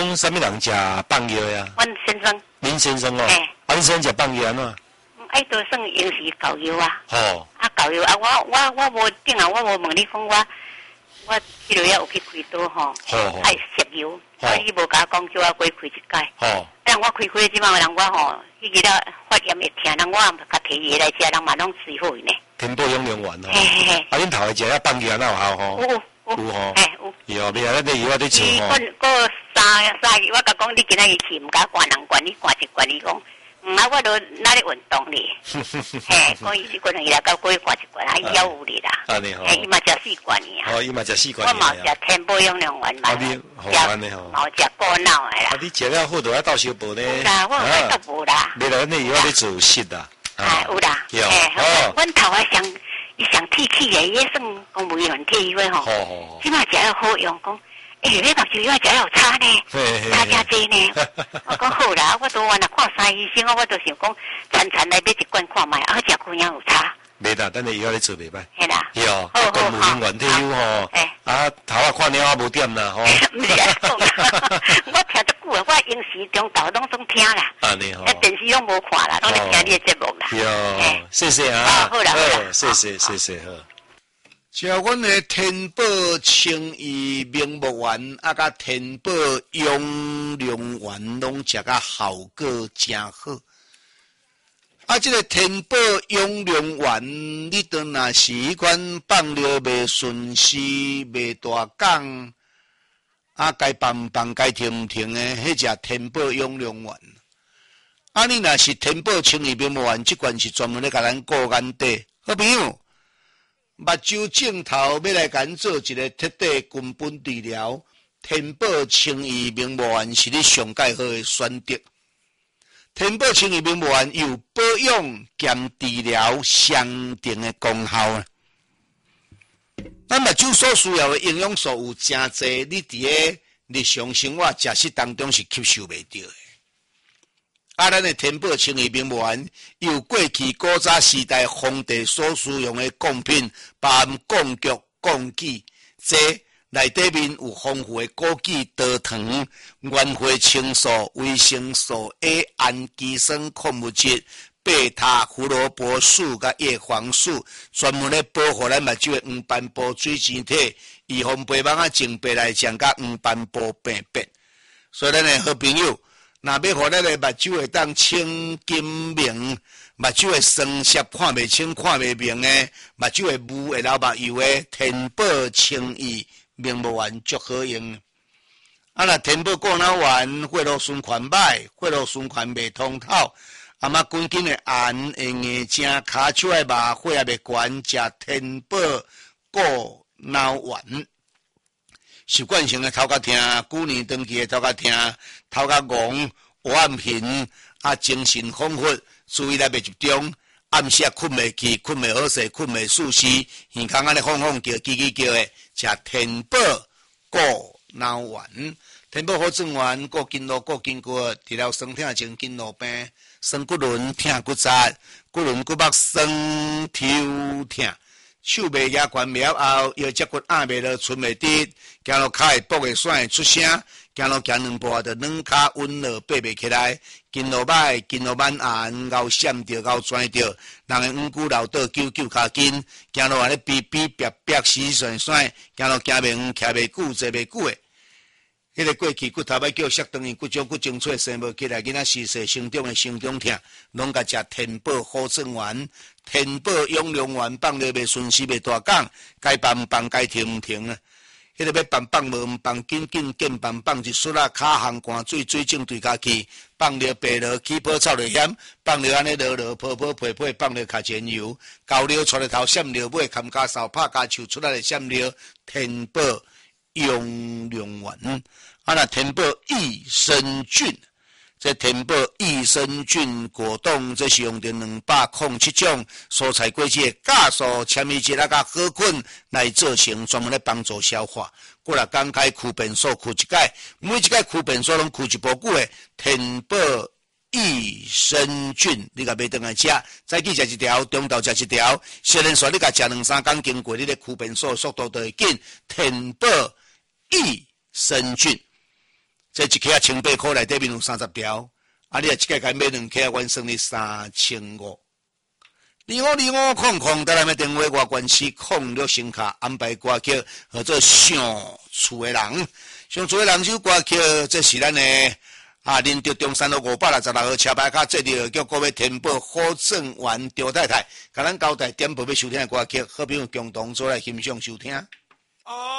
啥物人食放药呀？ 阮先生。 林先生哦。啊，你先生食放药安怎？ 爱都算用是膏药啊。 哦。 啊，膏药啊，我无顶啊，我无问你讲我迄落有去开刀吼，爱食药，啊，你无甲我讲叫我过开一解。 哦。 但我开即摆人我吼，迄个了发炎会疼，人我甲摕药来食，人嘛拢治好呢。 天宝养良丸吼。 嘿嘿嘿。 啊，恁头个食遐放药安怎有效吼？有吼。有。有，袂啊，你药在做吼。 过三月，我甲讲你今仔日去，毋甲灌人灌，你灌一灌，你讲。啊，我都哪里运动哩？嘿，讲伊是可能伊来到过去灌一灌，啊，伊要有哩啦。 安尼吼。 伊嘛食4罐尔。 哦，伊嘛食4罐。 我嘛食天宝养良丸嘛。 啊，你好安尼吼。 嘛有食过脑的啦。 啊，你食了好，就要倒小补呢。 有啦，我有倒无啦。 未来你药在做实啦。 哎，有啦。 有。哦。 阮头啊想铁气的，伊算公务员铁伊位吼。 好。 即马食了好用，讲。你目睭要食有差呢，差真济呢。我讲好啦，我都原来看3医生，我都想讲餐来买一罐看卖，啊，食苦样有差。 袂啦，等你以后咧做袂歹。 系啦。 有。公务员原体有吼。啊，头啊看了啊无点啦吼。 唔是啊，我听得久啊，我平时中昼拢总听啦。 安尼吼。 电视拢无看啦，拢咧听你的节目啦。 有，谢谢啊。 好啦， 谢谢好。 食阮的天宝清益明目丸啊，甲天宝养良丸拢食甲效果真好。啊，这个天宝养良丸，你当若是迄款放疗袂顺时、袂大讲，啊，该放该停的，迄只天宝养良丸。啊，你若是天宝清益明目丸，这款是专门咧甲咱顾眼底，好朋友。目睭镜头要来咱做一个彻底根本治疗，天宝清益明目丸是你上介好的选择。天宝清益明目丸有保养兼治疗相同的功效。咱目睭所需要的营养素有真侪，你伫个日常生活食食当中是吸收袂到的。啊，咱的天宝清益明目丸由过去古早时代皇帝所使用的贡品，包含贡菊、贡杞，这内底面有丰富的枸杞、豆糖、原花青素、维生素 A、氨基酸矿物质、贝塔胡萝卜素甲叶黄素，专门咧保护咱目睭的黄斑部水晶体，预防白蚊仔种白内障甲黄斑部病变。所以咱的好朋友。若要互咱的目睭会当清金明，目睭会酸涩看袂清、看袂明的，目睭会雾会流目油的，天宝清益明目丸足好用。啊，若天宝过脑丸，血路循环歹，血路循环袂通透，啊嘛赶紧的按会硬正，骹手的麻血也袂悬，食天宝过脑丸。习惯性的头壳痛，旧年长期的头壳痛，头壳戆，眼频啊，精神恍惚，注意力袂集中，暗时困袂去，困袂好势，困袂舒适，耳孔安尼晃晃叫，叽叽叫的，食天宝顾脑丸，天宝好转丸，顾筋络，顾筋骨，治疗酸痛前筋络病，酸骨轮痛骨折，骨轮骨膜酸头痛。手袂压悬袂后，腰脊骨压袂落，伸袂直，行路骹会跛会甩会出声，行路行两步就软骹稳落，爬袂起来，筋络歹，筋络慢按，咬闪着，咬拽着，人会弯骨落倒，揪骹筋，行路安尼逼逼逼逼，死甩甩，行路行袂远，徛袂久，坐袂久诶。迄个过去骨头要叫摔断去，骨种骨精粹生无起来，囡仔时势成长的成长痛，拢甲食天宝好转丸。天宝养良丸放了袂顺时袂大讲，该放该停啊！迄个要放无毋放，紧放一束啊！骹项寒水正对骹去，放了白落起泡草就险，放了安尼落泡皮，放了卡钱油，高了出来头闪了尾，砍骹扫拍骹手出来就闪了天宝养良丸。啊，那天宝益生菌。这天宝益生菌果冻，这是用着207种蔬菜果汁的酵素、纤维质啊，甲好菌来做成，专门咧帮助消化。过来刚开驱便所驱一解，每一解驱便所拢驱一部久的天宝益生菌，你甲买倒来吃，早起食一条，中昼食一条，虽然说你甲食2-3工经过，你咧驱便所速度就会紧。天宝益生菌。 这一克1800块内底面有30条，啊，你啊一个该买2克，阮算你3500。2525空空，带来咩电话外关系06声卡安排歌曲，或者上厝的人，上厝的人首歌曲，这是咱的林德中山路566号车牌卡，这里叫各位天宝好正丸赵太太，甲咱交代点播要收听的歌曲，好朋友共同做来欣赏收听。